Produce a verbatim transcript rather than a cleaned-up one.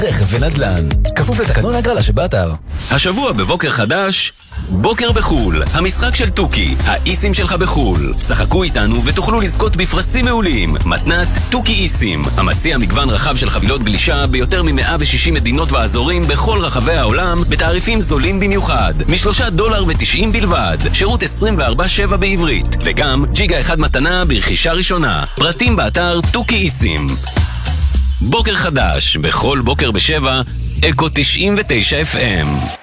רכב ונדל"ן. כפוף לתקנון ההגרלה שבאתר. השבוע בבוקר חדש, בוקר בחול, המשחק של טוקי, האיסים שלך בחול. שחקו איתנו ותוכלו לזכות בפרסים מעולים. מתנת טוקי איסים, המציע מגוון רחב של חבילות גלישה ביותר מ-מאה ושישים מדינות ואזורים בכל רחבי העולם, בתעריפים זולים במיוחד, משלושה דולר ותשעים בלבד, שירות עשרים וארבע שבע בעברית, וגם ג'יגה אחד מתנה ברכישה ראשונה. פרטים באתר טוקי איסים. בוקר חדש, בכל בוקר בשבע, אקו תשעים ותשע אף אם.